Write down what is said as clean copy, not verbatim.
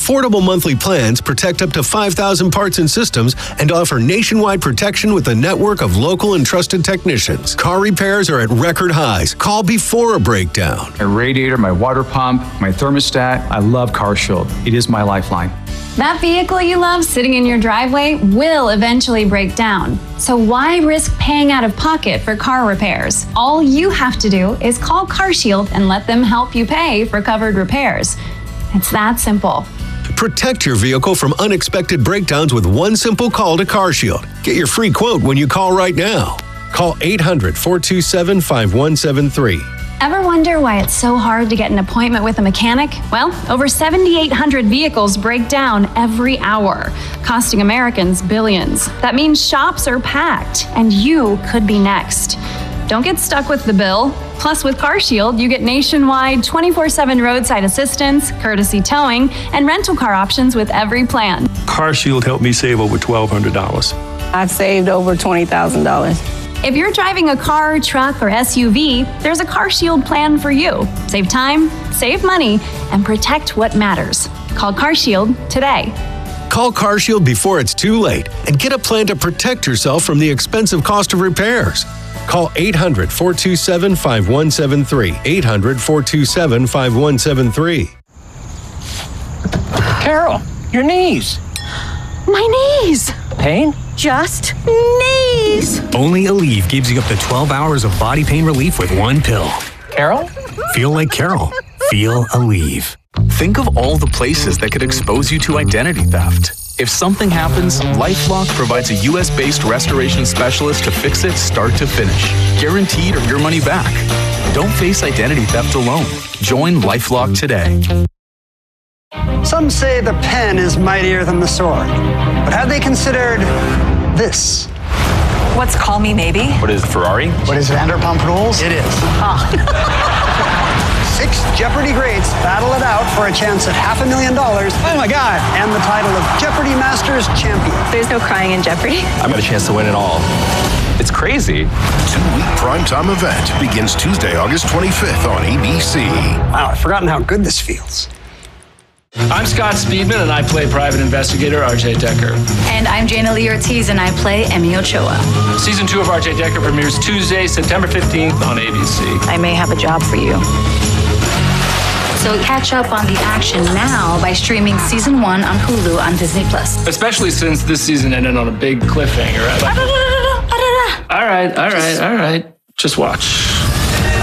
Affordable monthly plans protect up to 5,000 parts and systems and offer nationwide protection with a network of local and trusted technicians. Car repairs are at record highs. Call before a breakdown. My radiator, my water pump, my thermostat. I love CarShield. It is my lifeline. That vehicle you love sitting in your driveway will eventually break down. So why risk paying out of pocket for car repairs? All you have to do is call CarShield and let them help you pay for covered repairs. It's that simple. Protect your vehicle from unexpected breakdowns with one simple call to CarShield. Get your free quote when you call right now. Call 800-427-5173. Ever wonder why it's so hard to get an appointment with a mechanic? Well, over 7,800 vehicles break down every hour, costing Americans billions. That means shops are packed, and you could be next. Don't get stuck with the bill. Plus, with CarShield, you get nationwide 24/7 roadside assistance, courtesy towing, and rental car options with every plan. CarShield helped me save over $1,200. I've saved over $20,000. If you're driving a car, truck, or SUV, there's a CarShield plan for you. Save time, save money, and protect what matters. Call CarShield today. Call CarShield before it's too late and get a plan to protect yourself from the expensive cost of repairs. Call 800-427-5173. 800-427-5173. Carol, your knees. My knees. Pain? Just knees. Only Aleve gives you up to 12 hours of body pain relief with one pill. Carol? Feel like Carol. Feel Aleve. Think of all the places that could expose you to identity theft. If something happens, LifeLock provides a U.S.-based restoration specialist to fix it start to finish, guaranteed or your money back. Don't face identity theft alone. Join LifeLock today. Some say the pen is mightier than the sword, but have they considered this? What's Call Me Maybe? What is Ferrari? What is Vanderpump Rules? It is. Six Jeopardy greats battle it out for a chance at $500,000. Oh my God! And the title of Jeopardy Masters Champion. There's no crying in Jeopardy. I've got a chance to win it all. It's crazy. Two-week primetime event begins Tuesday, August 25th on ABC. Wow, I've forgotten how good this feels. I'm Scott Speedman, and I play private investigator R.J. Decker. And I'm Jana Lee Ortiz, and I play Emmy Ochoa. Season 2 of R.J. Decker premieres Tuesday, September 15th on ABC. I may have a job for you. So catch up on the action now by streaming Season 1 on Hulu on Disney+. Especially since this season ended on a big cliffhanger. All right. Just watch.